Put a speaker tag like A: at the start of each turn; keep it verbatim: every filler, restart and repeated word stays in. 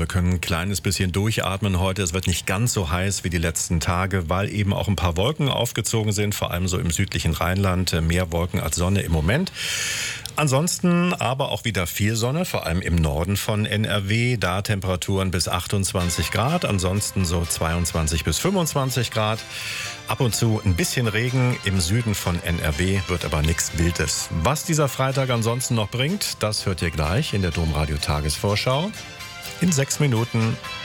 A: wir können ein kleines bisschen durchatmen heute. Es wird nicht ganz so heiß wie die letzten Tage, weil eben auch ein paar Wolken aufgezogen sind, vor allem so im südlichen Rheinland. Mehr Wolken als Sonne im Moment. Ansonsten aber auch wieder viel Sonne, vor allem im Norden von N R W. Da Temperaturen bis achtundzwanzig Grad, ansonsten so zweiundzwanzig bis fünfundzwanzig Grad. Ab und zu ein bisschen Regen im Süden von N R W, wird aber nichts Wildes. Was dieser Freitag ansonsten noch bringt, das hört ihr gleich in der Domradio Tagesvorschau in sechs Minuten.